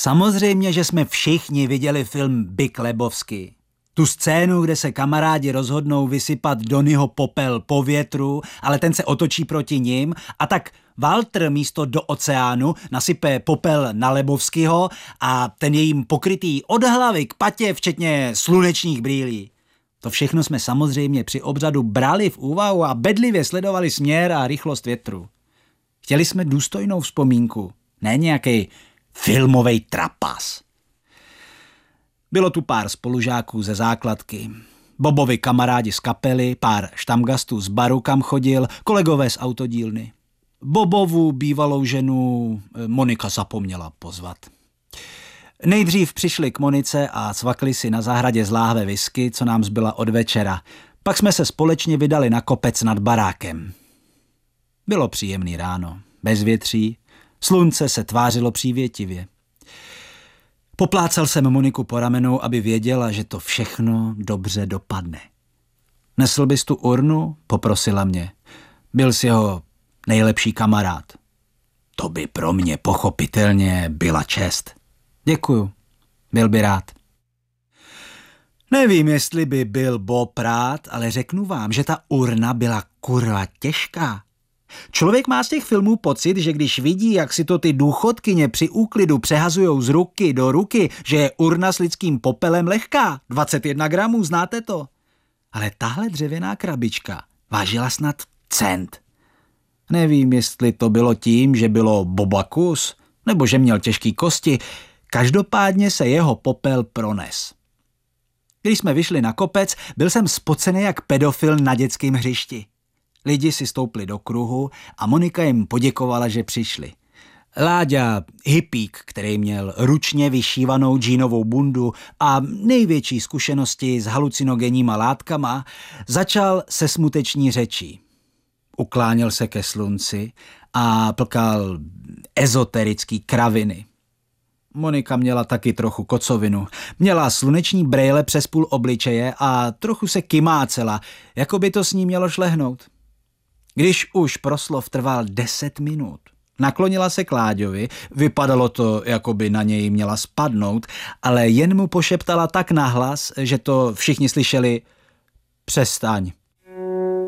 Samozřejmě, že jsme všichni viděli film Big Lebowski. Tu scénu, kde se kamarádi rozhodnou vysypat Donnyho popel po větru, ale ten se otočí proti nim a tak Walter místo do oceánu nasype popel na Lebowskiho a ten je jim pokrytý od hlavy k patě, včetně slunečních brýlí. To všechno jsme samozřejmě při obřadu brali v úvahu a bedlivě sledovali směr a rychlost větru. Chtěli jsme důstojnou vzpomínku, ne nějaký filmovej trapas. Bylo tu pár spolužáků ze základky, Bobovi kamarádi z kapely, pár štamgastů z baru, kam chodil, kolegové z autodílny. Bobovu bývalou ženu Monika zapomněla pozvat. Nejdřív přišli k Monice a cvakli si na zahradě z láhve whisky, co nám zbyla od večera. Pak jsme se společně vydali na kopec nad barákem. Bylo příjemný ráno, bez větří, slunce se tvářilo přívětivě. Poplácal jsem Moniku po ramenu, aby věděla, že to všechno dobře dopadne. Nesl bys tu urnu? Poprosila mě. Byl jsi jeho nejlepší kamarád. To by pro mě pochopitelně byla čest. Děkuju, byl by rád. Nevím, jestli by byl Bob rád, ale řeknu vám, že ta urna byla kurva těžká. Člověk má z těch filmů pocit, že když vidí, jak si to ty důchodkyně při úklidu přehazujou z ruky do ruky, že je urna s lidským popelem lehká, 21 gramů, znáte to? Ale tahle dřevěná krabička vážila snad cent. Nevím, jestli to bylo tím, že bylo Boba kus, nebo že měl těžký kosti, každopádně se jeho popel prones. Když jsme vyšli na kopec, byl jsem spocený jak pedofil na dětském hřišti. Lidi si stoupli do kruhu a Monika jim poděkovala, že přišli. Láďa, hippík, který měl ručně vyšívanou džínovou bundu a největší zkušenosti s halucinogenníma látkama, začal se smuteční řečí. Ukláněl se ke slunci a plkal ezoterický kraviny. Monika měla taky trochu kocovinu. Měla sluneční brejle přes půl obličeje a trochu se kymácela, jako by to s ní mělo šlehnout. Když už proslov trval 10 minut, naklonila se k Láďovi, vypadalo to, jako by na něj měla spadnout, ale jen mu pošeptala tak nahlas, že to všichni slyšeli: přestaň.